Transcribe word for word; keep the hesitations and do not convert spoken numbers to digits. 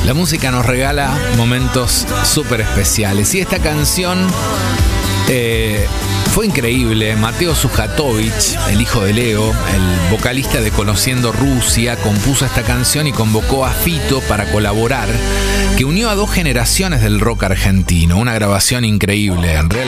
La música nos regala momentos súper especiales. Y esta canción eh, fue increíble. Mateo Sujatovich, el hijo de Leo, el vocalista de Conociendo Rusia, compuso esta canción y convocó a Fito para colaborar, que unió a dos generaciones del rock argentino. Una grabación increíble. En realidad,